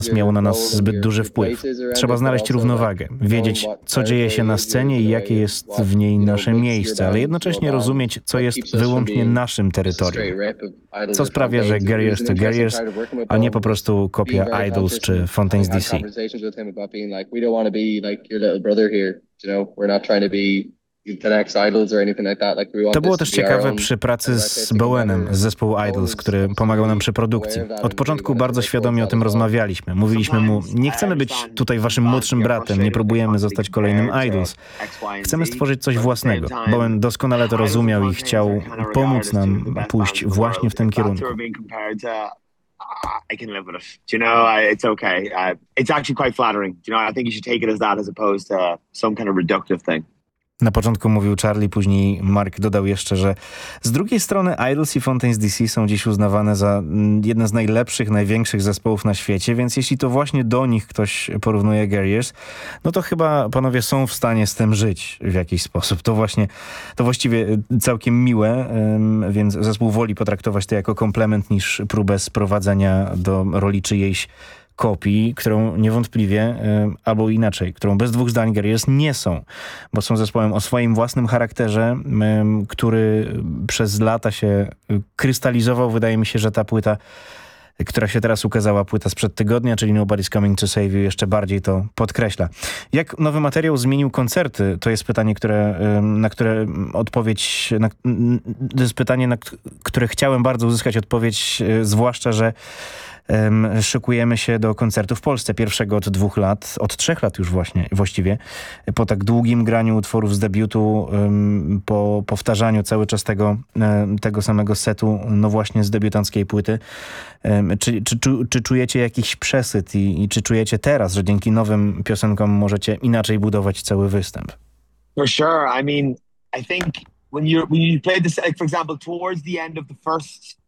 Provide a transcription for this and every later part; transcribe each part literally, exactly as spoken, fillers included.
miało na nas zbyt duży wpływ. Trzeba znaleźć równowagę, wiedzieć, co dzieje się na scenie i jakie jest w niej nasze miejsce, ale jednocześnie rozumieć, co jest wyłącznie naszym terytorium. Co sprawia, że Guerriers to Guerriers, a nie po prostu kopia Idols czy Fontaines D C. To było też ciekawe przy pracy z Bowenem z zespołu Idols, który pomagał nam przy produkcji. Od początku bardzo świadomie o tym rozmawialiśmy. Mówiliśmy mu, nie chcemy być tutaj waszym młodszym bratem, nie próbujemy zostać kolejnym Idols. Chcemy stworzyć coś własnego. Bowen doskonale to rozumiał i chciał pomóc nam pójść właśnie w tym kierunku. I can live with it. Do you know, I, it's okay. Uh, it's actually quite flattering. Do you know, I think you should take it as that as opposed to some kind of reductive thing. Na początku mówił Charlie, później Mark dodał jeszcze, że z drugiej strony Idols i Fontaines D C są dziś uznawane za jedne z najlepszych, największych zespołów na świecie, więc jeśli to właśnie do nich ktoś porównuje Guerriers, no to chyba panowie są w stanie z tym żyć w jakiś sposób. To właśnie, to właściwie całkiem miłe, więc zespół woli potraktować to jako komplement niż próbę sprowadzenia do roli czyjejś kopii, którą niewątpliwie, albo inaczej, którą bez dwóch zdań Guerriers nie są, bo są zespołem o swoim własnym charakterze, który przez lata się krystalizował. Wydaje mi się, że ta płyta, która się teraz ukazała, płyta sprzed tygodnia, czyli Nobody's Coming to Save You, jeszcze bardziej to podkreśla. Jak nowy materiał zmienił koncerty? To jest pytanie, które, na które odpowiedź, na, to jest pytanie, na które chciałem bardzo uzyskać odpowiedź, zwłaszcza, że Um, szykujemy się do koncertu w Polsce, pierwszego od dwóch lat, od trzech lat już właśnie, właściwie, po tak długim graniu utworów z debiutu, um, po powtarzaniu cały czas tego, um, tego samego setu, no właśnie z debiutanckiej płyty. Um, czy, czy, czy, czy czujecie jakiś przesyt i, i czy czujecie teraz, że dzięki nowym piosenkom możecie inaczej budować cały występ? For sure. I mean, I think when you when you played this, like for example, towards the end of the first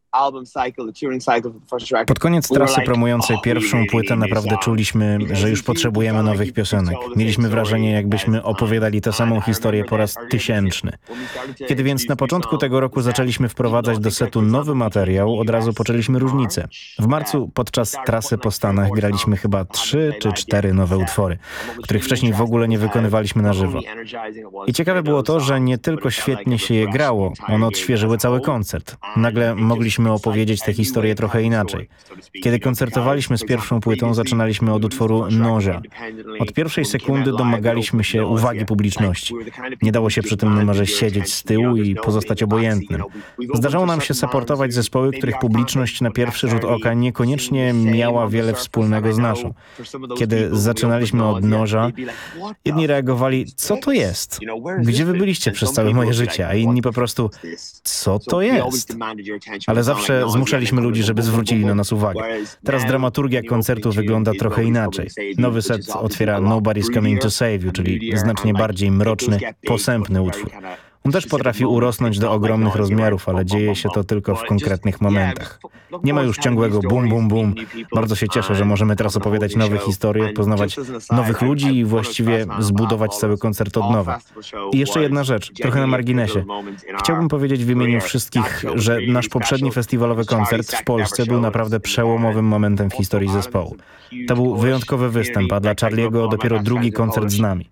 Pod koniec trasy promującej pierwszą płytę naprawdę czuliśmy, że już potrzebujemy nowych piosenek. Mieliśmy wrażenie, jakbyśmy opowiadali tę samą historię po raz tysięczny. Kiedy więc na początku tego roku zaczęliśmy wprowadzać do setu nowy materiał, od razu poczuliśmy różnicę. W marcu podczas trasy po Stanach graliśmy chyba trzy czy cztery nowe utwory, których wcześniej w ogóle nie wykonywaliśmy na żywo. I ciekawe było to, że nie tylko świetnie się je grało, one odświeżyły cały koncert. Nagle mogliśmy opowiedzieć tę historię trochę inaczej. Kiedy koncertowaliśmy z pierwszą płytą, zaczynaliśmy od utworu Nausea. Od pierwszej sekundy domagaliśmy się uwagi publiczności. Nie dało się przy tym numerze siedzieć z tyłu i pozostać obojętnym. Zdarzało nam się supportować zespoły, których publiczność na pierwszy rzut oka niekoniecznie miała wiele wspólnego z naszą. Kiedy zaczynaliśmy od Nausea, jedni reagowali, co to jest? Gdzie wy byliście przez całe moje życie? A inni po prostu, co to jest? Ale zawsze zmuszaliśmy ludzi, żeby zwrócili na nas uwagę. Teraz dramaturgia koncertu wygląda trochę inaczej. Nowy set otwiera Nobody's Coming to Save You, czyli znacznie bardziej mroczny, posępny utwór. On też potrafi urosnąć do ogromnych rozmiarów, ale dzieje się to tylko w konkretnych momentach. Nie ma już ciągłego bum, bum, bum. Bardzo się cieszę, że możemy teraz opowiadać nowe historie, poznawać nowych ludzi i właściwie zbudować cały koncert od nowa. I jeszcze jedna rzecz, trochę na marginesie. Chciałbym powiedzieć w imieniu wszystkich, że nasz poprzedni festiwalowy koncert w Polsce był naprawdę przełomowym momentem w historii zespołu. To był wyjątkowy występ, a dla Charliego dopiero drugi koncert z nami.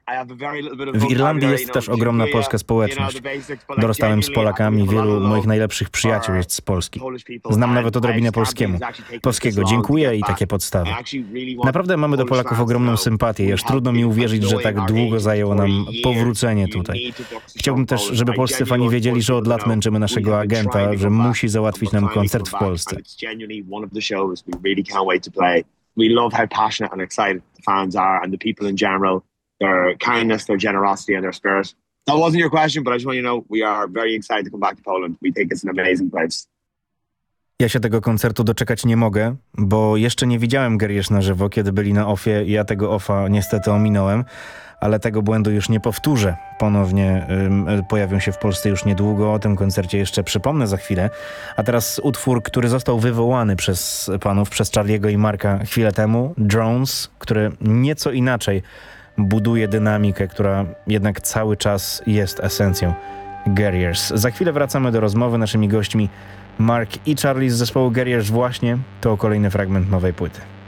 W Irlandii jest też ogromna polska społeczność. Dorastałem z Polakami, wielu moich najlepszych przyjaciół jest z Polski. Znam nawet odrobinę polskiemu. polskiego. Dziękuję i takie podstawy. Naprawdę mamy do Polaków ogromną sympatię i aż trudno mi uwierzyć, że tak długo zajęło nam powrócenie tutaj. Chciałbym też, żeby polscy fani wiedzieli, że od lat męczymy naszego agenta, że musi załatwić nam koncert w Polsce. We love how passionate and excited the fans are and the people in general, their kindness, their generosity and their spirit. That wasn't your question, but I just want you to know we are very excited to come back to Poland. We think it's an amazing place. Ja się tego koncertu doczekać nie mogę, bo jeszcze nie widziałem Guerriers na żywo, kiedy byli na offie. Ja tego offa niestety ominąłem, ale tego błędu już nie powtórzę. Ponownie y, pojawią się w Polsce już niedługo. O tym koncercie jeszcze przypomnę za chwilę. A teraz utwór, który został wywołany przez panów, przez Charliego i Marka chwilę temu. Drones, który nieco inaczej buduje dynamikę, która jednak cały czas jest esencją Guerriers. Za chwilę wracamy do rozmowy. Naszymi gośćmi Mark i Charlie z zespołu Guerriers właśnie. To kolejny fragment nowej płyty.